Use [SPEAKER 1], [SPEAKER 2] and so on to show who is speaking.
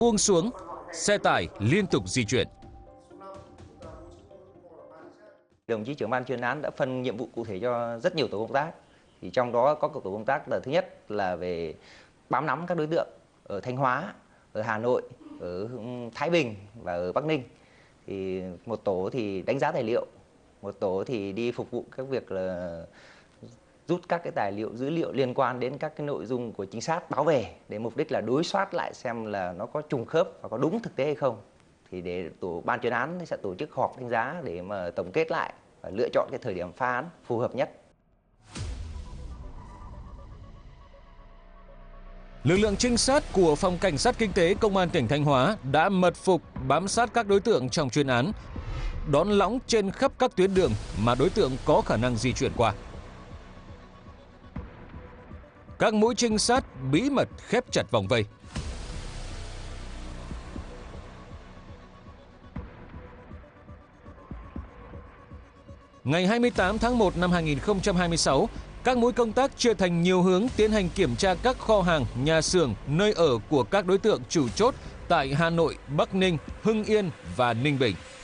[SPEAKER 1] buông xuống, xe tải liên tục di chuyển.
[SPEAKER 2] Đồng chí trưởng ban chuyên án đã phân nhiệm vụ cụ thể cho rất nhiều tổ công tác. Thì trong đó có tổ công tác là thứ nhất là về bám nắm các đối tượng ở Thanh Hóa, ở Hà Nội, ở Thái Bình và ở Bắc Ninh. Thì một tổ thì đánh giá tài liệu, một tổ thì đi phục vụ các việc là rút các cái tài liệu, dữ liệu liên quan đến các cái nội dung của trinh sát báo về, để mục đích là đối soát lại xem là nó có trùng khớp và có đúng thực tế hay không. Thì để tổ ban chuyên án sẽ tổ chức họp đánh giá để mà tổng kết lại và lựa chọn cái thời điểm phá án phù hợp nhất.
[SPEAKER 1] Lực lượng trinh sát của Phòng Cảnh sát Kinh tế Công an tỉnh Thanh Hóa đã mật phục bám sát các đối tượng trong chuyên án, đón lõng trên khắp các tuyến đường mà đối tượng có khả năng di chuyển qua. Các mũi trinh sát bí mật khép chặt vòng vây. Ngày 28 tháng 1 năm 2026, các mũi công tác chia thành nhiều hướng tiến hành kiểm tra các kho hàng, nhà xưởng, nơi ở của các đối tượng chủ chốt tại Hà Nội, Bắc Ninh, Hưng Yên và Ninh Bình.